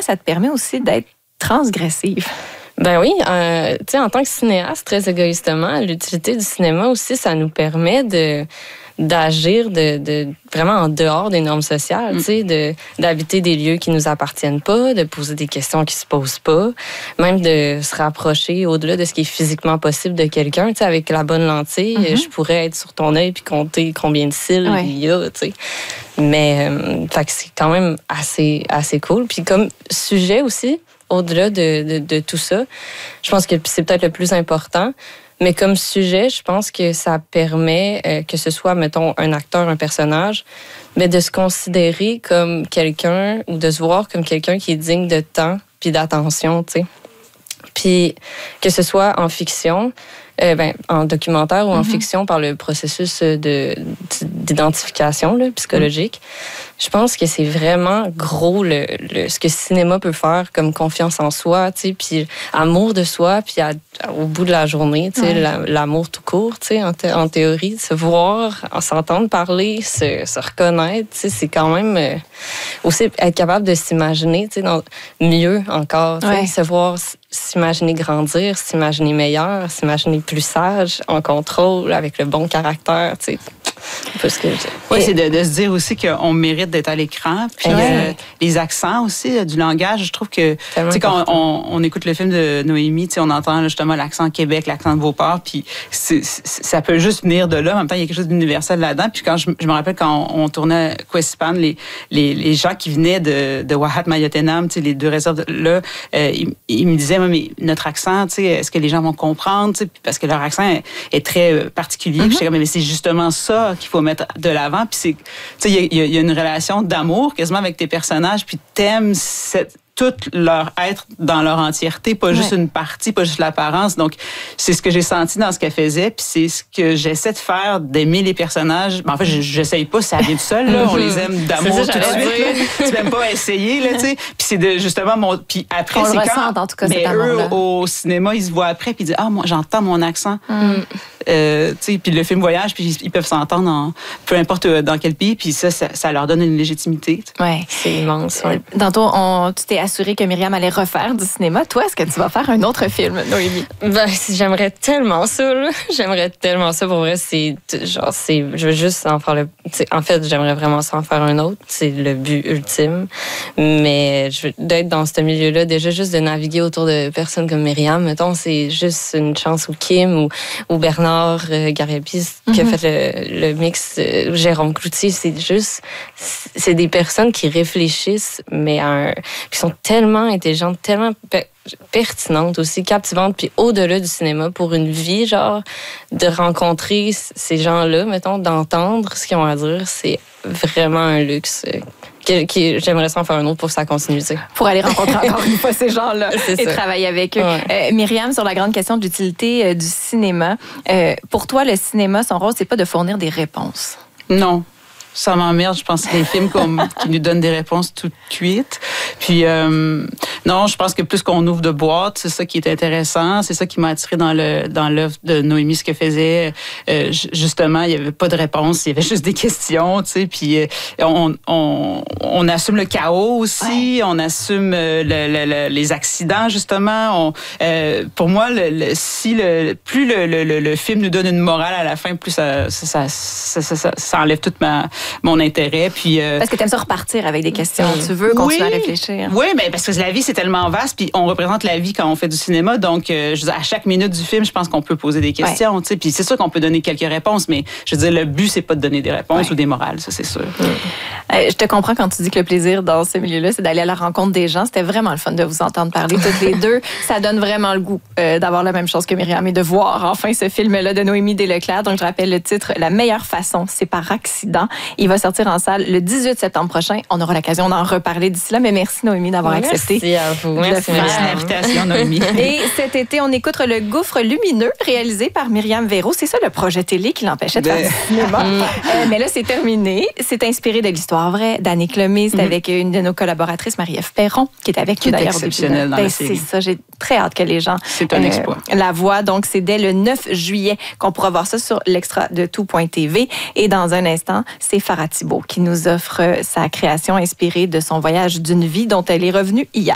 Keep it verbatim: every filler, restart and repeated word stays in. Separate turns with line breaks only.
ça te permet aussi d'être transgressive.
Ben oui, euh, tu sais, en tant que cinéaste, très égoïstement, l'utilité du cinéma aussi, ça nous permet de d'agir de, de vraiment en dehors des normes sociales, mm. tu sais, de d'habiter des lieux qui nous appartiennent pas, de poser des questions qui se posent pas, même de se rapprocher au-delà de ce qui est physiquement possible de quelqu'un, tu sais, avec la bonne lentille, mm-hmm. je pourrais être sur ton œil puis compter combien de cils ouais. il y a, tu sais. Mais euh, fait que c'est quand même assez assez cool. Puis comme sujet aussi, au-delà de, de de tout ça, je pense que c'est peut-être le plus important. Mais comme sujet, je pense que ça permet euh, que ce soit, mettons, un acteur, un personnage, mais de se considérer comme quelqu'un ou de se voir comme quelqu'un qui est digne de temps puis d'attention, tu sais. Puis que ce soit en fiction, euh, ben, en documentaire ou en mm-hmm. fiction par le processus de, d'identification là, psychologique, mm-hmm. je pense que c'est vraiment gros le, le, ce que le cinéma peut faire comme confiance en soi, tu sais, puis amour de soi, puis à, au bout de la journée, tu sais, ouais. la, l'amour tout court, tu sais, en, th- en théorie, se voir, s'entendre parler, se, se reconnaître, tu sais, c'est quand même euh, aussi être capable de s'imaginer, tu sais, dans, mieux encore, tu sais, ouais. se voir, s'imaginer grandir, s'imaginer meilleur, s'imaginer plus sage, en contrôle, avec le bon caractère, tu sais. Parce que
oui, c'est de, de se dire aussi qu'on mérite d'être à l'écran. Puis euh, les accents aussi, euh, du langage, je trouve que, tu sais, quand on, on écoute le film de Noémie, tu sais, on entend là, justement l'accent Québec, l'accent de Beauport, puis c'est, c'est, ça peut juste venir de là. En même temps, il y a quelque chose d'universel là-dedans. Puis quand je, je me rappelle quand on, on tournait Quesipan, les, les, les gens qui venaient de, de Wahat Mayotenam, tu sais, les deux réserves là, euh, ils, ils me disaient, mais notre accent, tu sais, est-ce que les gens vont comprendre, tu sais, parce que leur accent est, est très particulier. Mm-hmm. Puis j'étais comme, mais c'est justement ça qu'il faut mettre de l'avant. Puis c'est, tu sais, il y, y a une relation d'amour quasiment avec tes personnages, puis t'aimes cette, tout leur être dans leur entièreté, pas juste ouais. une partie, pas juste l'apparence. Donc, c'est ce que j'ai senti dans ce qu'elle faisait, puis c'est ce que j'essaie de faire, d'aimer les personnages. Ben, en fait, j'essaye pas, ça vient tout seul, là. On les aime d'amour tout de suite, là. Tu peux même pas essayer, là, tu sais. Puis c'est de, justement, mon, puis après,
on
c'est
le
quand...
ressent, en tout cas,
mais eux, au cinéma, ils se voient après, puis ils disent, ah, moi, j'entends mon accent. Mm. Euh, tu sais, puis le film voyage, puis ils peuvent s'entendre en peu importe dans quel pays, puis ça, ça, ça leur donne une légitimité.
Ouais,
c'est immense. Ouais.
Tantôt, on, tu t'es assuré que Myriam allait refaire du cinéma. Toi, est-ce que tu vas faire un autre film, Noémie?
Ben, j'aimerais tellement ça, là. J'aimerais tellement ça. Pour vrai, c'est genre, c'est, je veux juste en faire le. En fait, j'aimerais vraiment ça en faire un autre. C'est le but ultime. Mais je veux, d'être dans ce milieu-là, déjà juste de naviguer autour de personnes comme Myriam, mettons, c'est juste une chance. Ou Kim, ou, ou Bernard euh, Gariapis, mm-hmm. qui a fait le, le mix euh, Jérôme Cloutier. C'est juste, c'est des personnes qui réfléchissent, mais à un, qui sont tellement intelligentes, tellement pe- pertinentes aussi, captivantes, puis au-delà du cinéma, pour une vie, genre, de rencontrer ces gens-là, mettons, d'entendre ce qu'ils ont à dire, c'est vraiment un luxe. Qui, qui, j'aimerais ça en faire un autre pour que ça continue. T'sais.
Pour aller rencontrer encore une fois ces gens-là
c'est
et
ça.
Travailler avec eux.
Ouais.
Euh, Myriam, sur la grande question de l'utilité euh, du cinéma, euh, pour toi, le cinéma, son rôle, c'est pas de fournir des réponses.
Non. Ça m'emmerde, je pense, les films comme, qui nous donnent des réponses toutes cuites. Puis, euh, non, je pense que plus qu'on ouvre de boîtes, c'est ça qui est intéressant. C'est ça qui m'a attiré dans le dans l'œuvre de Noémie, ce qu'elle faisait. Euh, justement, il n'y avait pas de réponse, il y avait juste des questions, tu sais. Puis, euh, on, on, on assume le chaos aussi, ouais. on assume le, le, le, les accidents, justement. On, euh, pour moi, le, le, si le, plus le, le, le film nous donne une morale à la fin, plus ça, ça, ça, ça, ça, ça, ça enlève toute ma... mon intérêt. Puis, euh,
parce que tu aimes ça repartir avec des questions. Oui. Tu veux continuer
oui,
à réfléchir.
Oui, mais parce que la vie, c'est tellement vaste, puis on représente la vie quand on fait du cinéma. Donc, euh, je veux dire, à chaque minute du film, je pense qu'on peut poser des questions. Ouais. Puis c'est sûr qu'on peut donner quelques réponses, mais je veux dire, le but, c'est pas de donner des réponses ouais. ou des morales, ça, c'est sûr. Ouais.
Euh, je te comprends quand tu dis que le plaisir dans ce milieu-là, c'est d'aller à la rencontre des gens. C'était vraiment le fun de vous entendre parler toutes les deux. Ça donne vraiment le goût euh, d'avoir la même chose que Myriam et de voir enfin ce film-là de Noémie Desleclerc. Donc, je rappelle le titre, La meilleure façon, c'est par accident. Il va sortir en salle le dix-huit septembre prochain. On aura l'occasion d'en reparler d'ici là, mais merci Noémie d'avoir
merci
accepté.
Merci à vous. Merci,
merci de l'invitation, Noémie.
Et cet été, on écoute Le Gouffre lumineux, réalisé par Myriam Véro. C'est ça le projet télé qui l'empêchait de faire du cinéma. euh, mais là, c'est terminé. C'est inspiré de l'histoire vraie d'Annick Lemay. C'est mm-hmm. avec une de nos collaboratrices, Marie-Ève Perron, qui est avec
qui
nous
est
d'ailleurs.
exceptionnelle dans
ben,
la série.
C'est ça, j'ai très hâte que les gens
c'est un euh, exploit.
la voient. Donc, c'est dès le neuf juillet qu'on pourra voir ça sur l'extra de tout point t v. Et dans un instant, c'est Farah Thibault qui nous offre sa création inspirée de son voyage d'une vie dont elle est revenue hier.